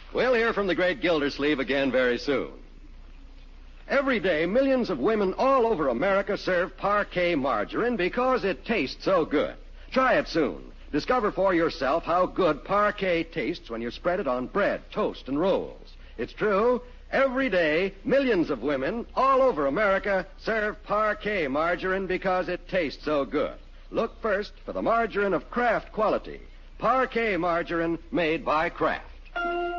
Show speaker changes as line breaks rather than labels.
We'll hear from the great Gildersleeve again very soon. Every day, millions of women all over America serve Parquet margarine because it tastes so good. Try it soon. Discover for yourself how good Parquet tastes when you spread it on bread, toast, and rolls. It's true. Every day, millions of women all over America serve Parquet margarine because it tastes so good. Look first for the margarine of Kraft quality. Parquet margarine made by Kraft.